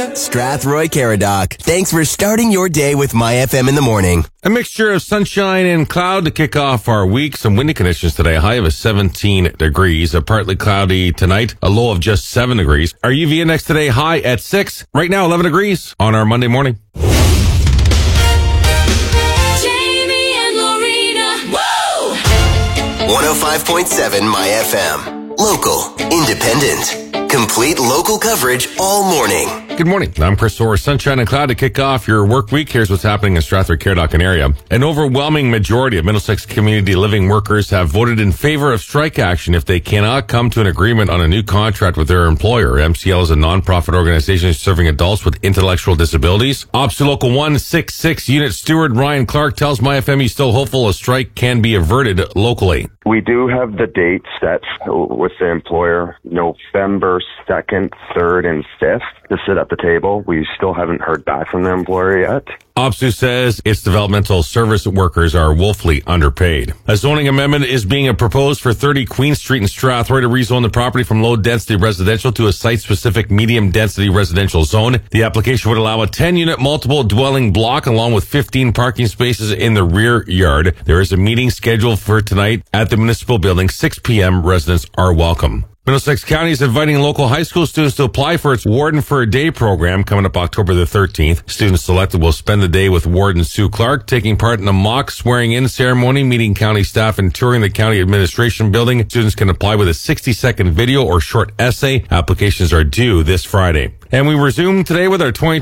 Strathroy Caradoc. Thanks for starting your day with My FM in the morning. A mixture of sunshine and cloud to kick off our week. Some windy conditions today. A high of 17 degrees. A partly cloudy tonight. A low of just 7 degrees. Our UV index today high at 6. Right now 11 degrees on our Monday morning. Jamie and Lorena. Woo! 105.7 My FM. Local. Independent. Complete local coverage all morning. Good morning. I'm Chris Orr. Sunshine and cloud to kick off your work week. Here's what's happening in Strathroy Caradoc area. An overwhelming majority of Middlesex community living workers have voted in favor of strike action if they cannot come to an agreement on a new contract with their employer. MCL is a non-profit organization serving adults with intellectual disabilities. OPSU Local 166 Unit Steward Ryan Clark tells MyFM he's still hopeful a strike can be averted locally. We do have the date set with the employer, November 2nd, 3rd, and 5th to sit at the table. We still haven't heard back from the employer yet. OPSU says its developmental service workers are woefully underpaid. A zoning amendment is being proposed for 30 Queen Street in Strathroy to rezone the property from low-density residential to a site-specific medium-density residential zone. The application would allow a 10-unit multiple dwelling block along with 15 parking spaces in the rear yard. There is a meeting scheduled for tonight at the municipal building, 6 p.m. Residents are welcome. Middlesex County is inviting local high school students to apply for its Warden for a Day program coming up October the 13th. Students selected will spend the day with Warden Sue Clark, taking part in a mock swearing-in ceremony, meeting county staff, and touring the county administration building. Students can apply with a 60-second video or short essay. Applications are due this Friday. And we resume today with our